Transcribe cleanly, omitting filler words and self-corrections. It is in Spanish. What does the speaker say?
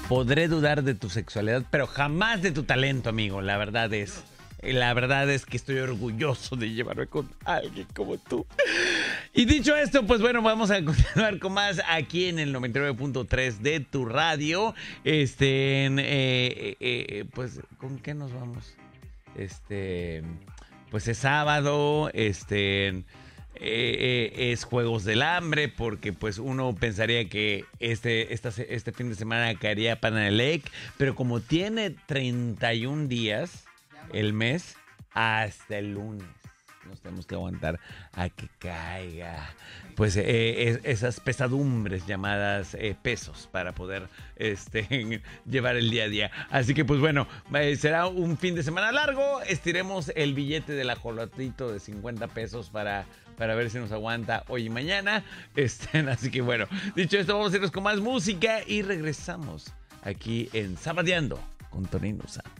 podré dudar de tu sexualidad, pero jamás de tu talento, amigo. La verdad es que estoy orgulloso de llevarme con alguien como tú. Y dicho esto, pues bueno, vamos a continuar con más aquí en el 99.3 de tu radio. Pues, ¿con qué nos vamos? Pues es sábado, es Juegos del Hambre, porque pues uno pensaría que este fin de semana caería Panalec, pero como tiene 31 días el mes, hasta el lunes nos tenemos que aguantar a que caiga pues esas pesadumbres llamadas pesos para poder llevar el día a día. Así que pues bueno, será un fin de semana largo. Estiremos el billete del ajolotito de 50 pesos para ver si nos aguanta hoy y mañana. Así que bueno, dicho esto, vamos a irnos con más música y regresamos aquí en Sabadeando con Tony Nusa.